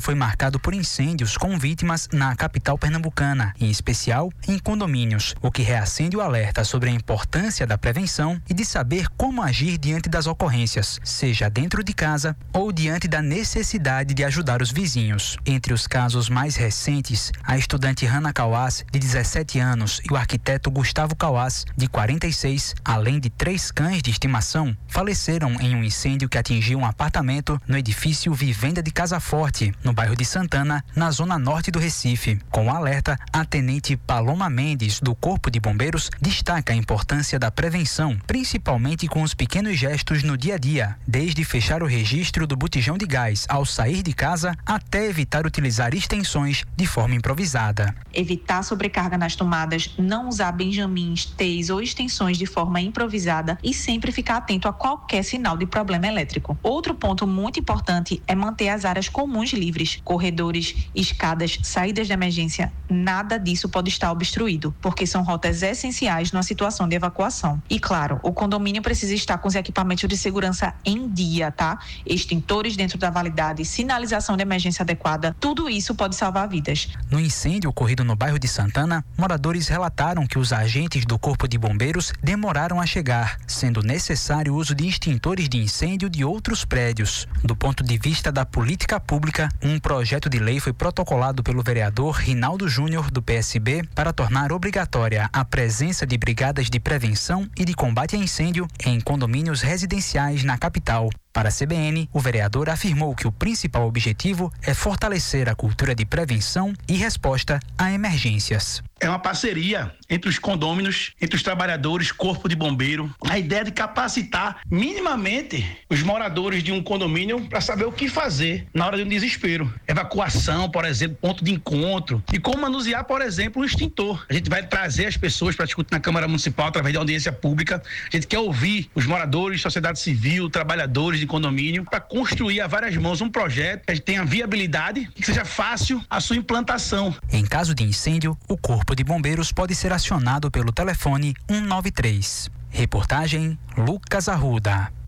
foi marcado por incêndios com vítimas na capital pernambucana, em especial em condomínios, o que reacende o alerta sobre a importância da prevenção e de saber como agir diante das ocorrências, seja dentro de casa ou diante da necessidade de ajudar os vizinhos. Entre os casos mais recentes, a estudante Hannah Kawaz, de 17 anos, e o arquiteto Gustavo Kawaz, de 46, além de 3 cães de estimação, faleceram em um incêndio que atingiu um apartamento no edifício Vivenda de Casa Forte, no bairro de Santana, na zona norte do Recife. Com o alerta, a tenente Paloma Mendes, do Corpo de Bombeiros, destaca a importância da prevenção, principalmente com os pequenos gestos no dia a dia, desde fechar o registro do botijão de gás ao sair de casa até evitar utilizar extensões de forma improvisada. Evitar sobrecarga nas tomadas, não usar benjamins, T's ou extensões de forma improvisada e sempre ficar atento a qualquer sinal de problema elétrico. Outro ponto muito importante é manter as áreas comuns livres, corredores, escadas, saídas de emergência, nada disso pode estar obstruído, porque são rotas essenciais numa situação de evacuação. E claro, o condomínio precisa estar com os equipamentos de segurança em dia, tá? Extintores dentro da validade, sinalização de emergência adequada, tudo isso pode salvar vidas. No incêndio ocorrido no bairro de Santana, moradores relataram que os agentes do Corpo de Bombeiros demoraram a chegar, sendo necessário o uso de extintores de incêndio de outros prédios. Do ponto de vista da política pública, um projeto de lei foi protocolado pelo vereador Rinaldo Júnior, do PSB, para tornar obrigatória a presença de brigadas de prevenção e de combate a incêndio em condomínios residenciais na capital. Para a CBN, o vereador afirmou que o principal objetivo é fortalecer a cultura de prevenção e resposta a emergências. É uma parceria entre os condôminos, entre os trabalhadores, corpo de bombeiro. A ideia de capacitar minimamente os moradores de um condomínio para saber o que fazer na hora de um desespero. Evacuação, por exemplo, ponto de encontro. E como manusear, por exemplo, um extintor. A gente vai trazer as pessoas para discutir na Câmara Municipal através de audiência pública. A gente quer ouvir os moradores, sociedade civil, trabalhadores de condomínio, para construir a várias mãos um projeto que tenha viabilidade e que seja fácil a sua implantação. Em caso de incêndio, o Corpo de Bombeiros pode ser acionado pelo telefone 193. Reportagem Lucas Arruda.